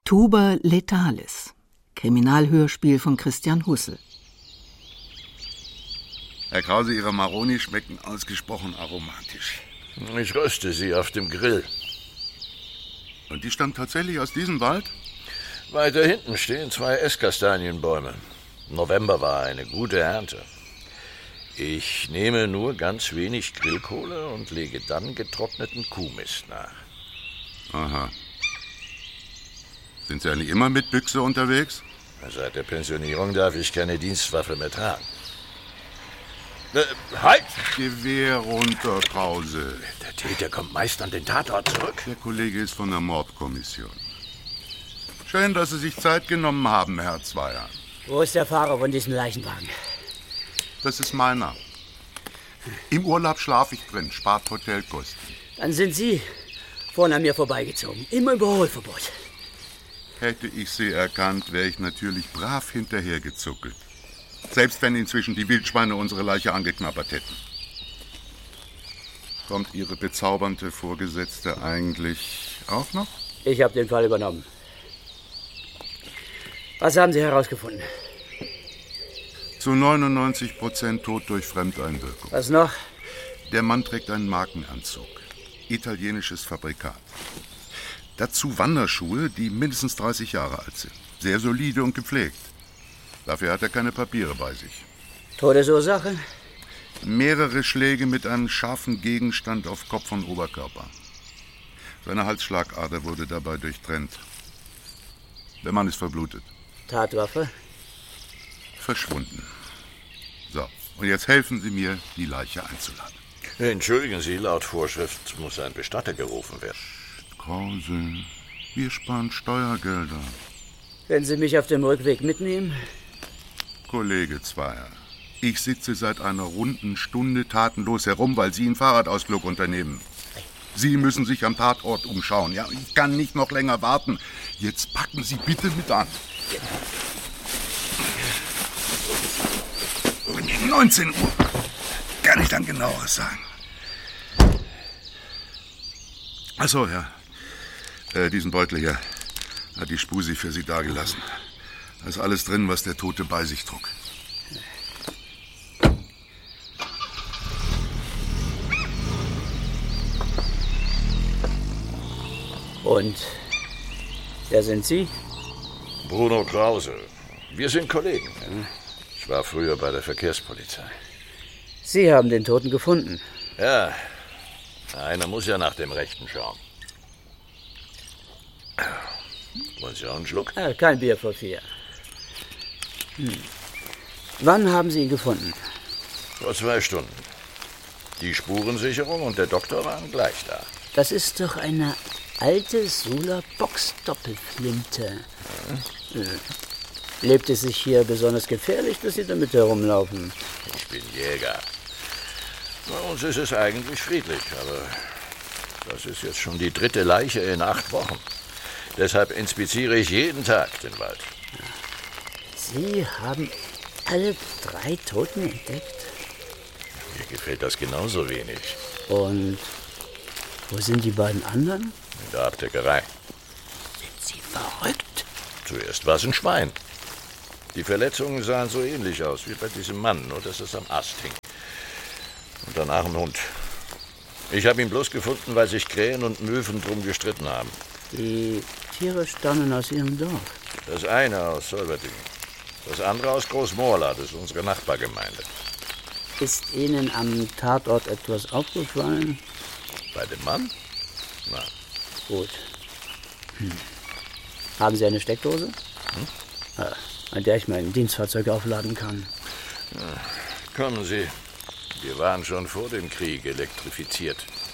Tuber Letalis, Kriminalhörspiel von Christian Hussel. Herr Krause, Ihre Maroni schmecken ausgesprochen aromatisch. Ich röste sie auf dem Grill. Und die stammt tatsächlich aus diesem Wald? Weiter hinten stehen 2 Esskastanienbäume. November war eine gute Ernte. Ich nehme nur ganz wenig Grillkohle und lege dann getrockneten Kuhmist nach. Aha. Sind Sie eigentlich immer mit Büchse unterwegs? Seit der Pensionierung darf ich keine Dienstwaffe mehr tragen. Halt! Gewehr runter, Krause. Der Täter kommt meist an den Tatort zurück. Der Kollege ist von der Mordkommission. Schön, dass Sie sich Zeit genommen haben, Herr Zweier. Wo ist der Fahrer von diesem Leichenwagen? Das ist meiner. Im Urlaub schlafe ich drin, spart Hotelkosten. Dann sind Sie vorne an mir vorbeigezogen. Im Überholverbot. Hätte ich Sie erkannt, wäre ich natürlich brav hinterhergezuckelt. Selbst wenn inzwischen die Wildschweine unsere Leiche angeknabbert hätten. Kommt Ihre bezaubernde Vorgesetzte eigentlich auch noch? Ich habe den Fall übernommen. Was haben Sie herausgefunden? Zu 99% tot durch Fremdeinwirkung. Was noch? Der Mann trägt einen Markenanzug. Italienisches Fabrikat. Dazu Wanderschuhe, die mindestens 30 Jahre alt sind. Sehr solide und gepflegt. Dafür hat er keine Papiere bei sich. Todesursache? Mehrere Schläge mit einem scharfen Gegenstand auf Kopf und Oberkörper. Seine Halsschlagader wurde dabei durchtrennt. Der Mann ist verblutet. Tatwaffe? Verschwunden. So, und jetzt helfen Sie mir, die Leiche einzuladen. Entschuldigen Sie, laut Vorschrift muss ein Bestatter gerufen werden. Krause, wir sparen Steuergelder. Wenn Sie mich auf dem Rückweg mitnehmen? Kollege Zweier, ich sitze seit einer runden Stunde tatenlos herum, weil Sie einen Fahrradausflug unternehmen. Sie müssen sich am Tatort umschauen. Ja, ich kann nicht noch länger warten. Jetzt packen Sie bitte mit an. Und gegen 19 Uhr kann ich dann Genaueres sagen. Ach so, ja. Diesen Beutel hier hat die Spusi für Sie dagelassen. Da ist alles drin, was der Tote bei sich trug. Und wer sind Sie? Bruno Krause. Wir sind Kollegen. Ich war früher bei der Verkehrspolizei. Sie haben den Toten gefunden. Ja, einer muss ja nach dem Rechten schauen. Wollen Sie auch einen Schluck? Kein Bier vor 4. Wann haben Sie ihn gefunden? Vor 2 Stunden. Die Spurensicherung und der Doktor waren gleich da. Das ist doch eine alte Suler Boxdoppelflinte. Lebt es sich hier besonders gefährlich, dass Sie damit herumlaufen? Ich bin Jäger. Bei uns ist es eigentlich friedlich, aber das ist jetzt schon die 3. Leiche in 8 Wochen. Deshalb inspiziere ich jeden Tag den Wald. Sie haben alle 3 Toten entdeckt? Mir gefällt das genauso wenig. Und wo sind die beiden anderen? In der Abdeckerei. Sind Sie verrückt? Zuerst war es ein Schwein. Die Verletzungen sahen so ähnlich aus wie bei diesem Mann, nur dass es am Ast hing. Und danach ein Hund. Ich habe ihn bloß gefunden, weil sich Krähen und Möwen drum gestritten haben. Die Tiere stammen aus Ihrem Dorf. Das eine aus Solberdingen, das andere aus Großmorla, das ist unsere Nachbargemeinde. Ist Ihnen am Tatort etwas aufgefallen? Bei dem Mann? Nein. Gut. Haben Sie eine Steckdose? An der ich mein Dienstfahrzeug aufladen kann. Ja, kommen Sie. Wir waren schon vor dem Krieg elektrifiziert.